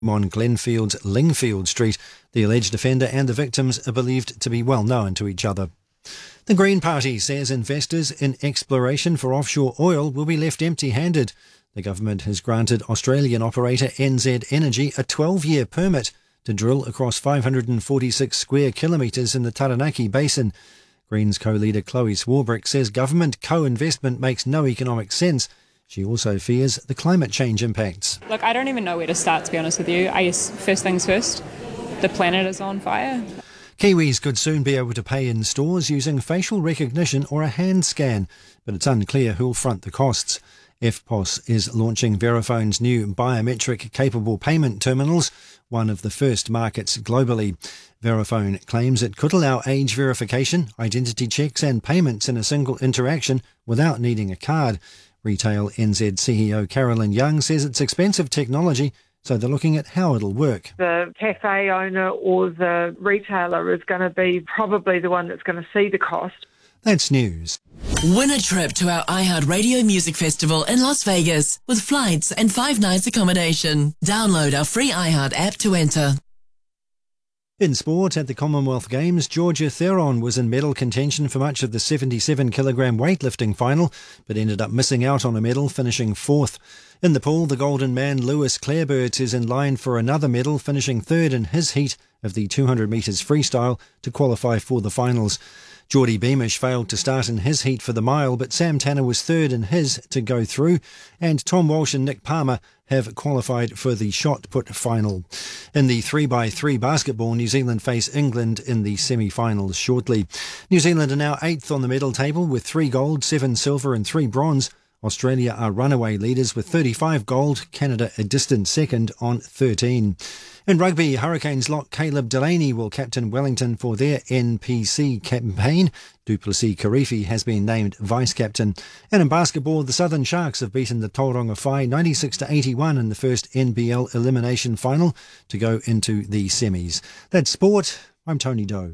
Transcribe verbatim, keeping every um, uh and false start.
On Glenfield's Lingfield Street. The alleged offender and the victims are believed to be well known to each other. The Green Party says investors in exploration for offshore oil will be left empty-handed. The government has granted Australian operator N Z Energy a twelve-year permit to drill across five hundred forty-six square kilometres in the Taranaki Basin. Greens co-leader Chloe Swarbrick says government co-investment makes no economic sense. She also fears the climate change impacts. Look, I don't even know where to start, to be honest with you. I guess first things first, the planet is on fire. Kiwis could soon be able to pay in stores using facial recognition or a hand scan, but it's unclear who'll front the costs. F P O S is launching Verifone's new biometric-capable payment terminals, one of the first markets globally. Verifone claims it could allow age verification, identity checks and payments in a single interaction without needing a card. Retail N Z C E O Carolyn Young says it's expensive technology, so they're looking at how it'll work. The cafe owner or the retailer is going to be probably the one that's going to see the cost. That's news. Win a trip to our iHeartRadio Music Festival in Las Vegas with flights and five nights accommodation. Download our free iHeart app to enter. In sport, at the Commonwealth Games, Georgia Theron was in medal contention for much of the seventy-seven kilogram weightlifting final, but ended up missing out on a medal, finishing fourth. In the pool, the Golden Man Lewis Clareburt is in line for another medal, finishing third in his heat of the two hundred metres freestyle to qualify for the finals. Geordie Beamish failed to start in his heat for the mile, but Sam Tanner was third in his to go through, and Tom Walsh and Nick Palmer have qualified for the shot put final. In the three by three basketball, New Zealand face England in the semi-finals shortly. New Zealand are now eighth on the medal table with three gold, seven silver and three bronze. Australia are runaway leaders with thirty-five gold, Canada a distant second on thirteen. In rugby, Hurricanes lock Caleb Delaney will captain Wellington for their N P C campaign. Duplessis Karifi has been named vice-captain. And in basketball, the Southern Sharks have beaten the Tauranga Whai ninety-six to eighty-one in the first N B L elimination final to go into the semis. That's sport. I'm Tony Doe.